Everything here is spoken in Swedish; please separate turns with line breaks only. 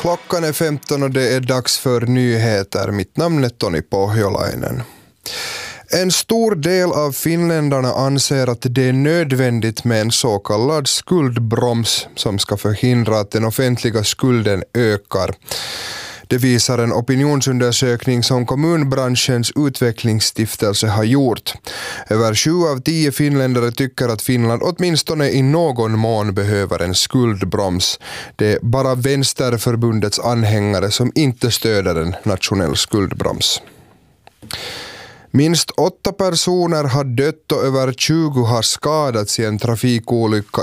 Klockan är 15 och det är dags för nyheter. Mitt namn är Toni Pohjolainen. En stor del av finländarna anser att det är nödvändigt med en så kallad skuldbroms som ska förhindra att den offentliga skulden ökar. Det visar en opinionsundersökning som kommunbranschens utvecklingsstiftelse har gjort. Över 7 av 10 finländare tycker att Finland åtminstone i någon mån behöver en skuldbroms. Det är bara Vänsterförbundets anhängare som inte stöder en nationell skuldbroms. Minst 8 personer har dött och över 20 har skadats i en trafikolycka